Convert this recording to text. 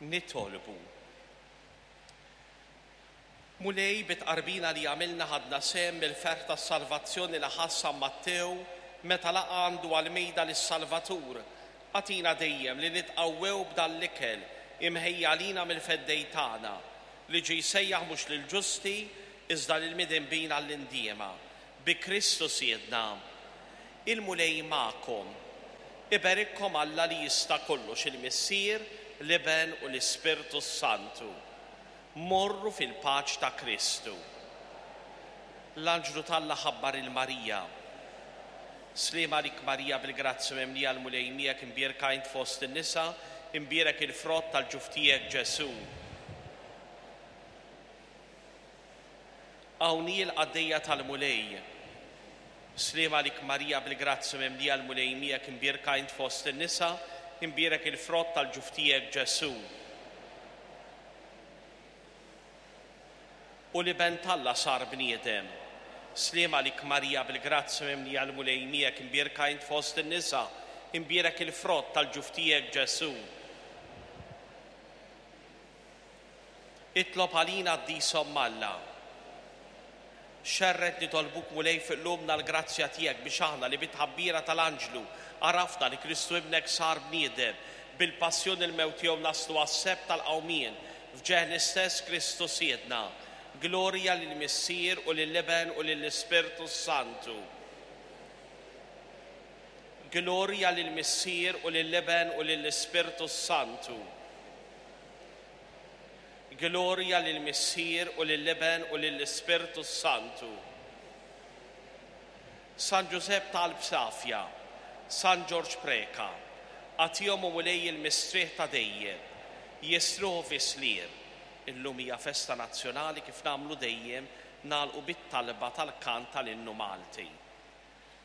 nitolbu. Mulej bitqarbina li għamilna ħadna sem mill-ferħ tas-salvazzjoni li ħassa Mattew meta laqa għandu għal-mejda lis-Salvatur. Għatina dejjem li nitqawwew b'dan l-ikel imħejja lina mill-feddej tagħna li ġie jsejjaħ mhux lill-ġusti iżda lill-midinbin għall-indiema. Bi Kristu siedna. Il-mulej magħkom. Iberikkom Alla li jista' kollox il-Missier, l-Iben u l-Ispirtu Santu. Morru fil-paċ ta' Kristu. L-anġlu tal-Alla ħabbar il-Marija. Slima lik Marija bil-grazzi memlija l-mulej miegħek imbierka int fost in-nisa, imbierek il-frott tal-ġuftijek Ġesu. Hawnhi l-qaddejja tal-mulej. Slima lik Marija bil-grazzi memlija l-mulej miegħek imbierka int fost in-nisa, imbierek il-frott tal-ġuftijek Ġesu. U l-Iben tal-Alla sar bniedem. Slima lik Marija bil-grazzi memlija l-mulej miegħek imbierka int fost in-nisa, imbierek il-frott tal-ġuftijek Ġesu. Itlob għalina d-disom Alla. Xerret nitolbuk mulej fil-lumna l-grazzja tiegħek biex aħna li bitħabbira tal-anġlu għarafna li Kristu ibnek sar bniedem bil-passjoni l-mewt tiegħu naslu għas-seb tal-qawmien f'ġeħn istess Kristu siedna. Glorja lill-Missier u lill-Iben u lill-Ispirtu Santu. Glorja lill-Missier u lill-Iben u lill-Ispirtu Santu. Glorja lill-Missier u lill-Iben u lill-Ispirtu Santu. San Giuseppe tal-Bsafja, San George Preka, għatihom u mulej il-mistrieħ ta' dejjem, jistruħu fi slier. Illum hija festa nazzjonali kif nagħmlu dejjem nagħlqu bit-talba tal-kant tal-innu Malti.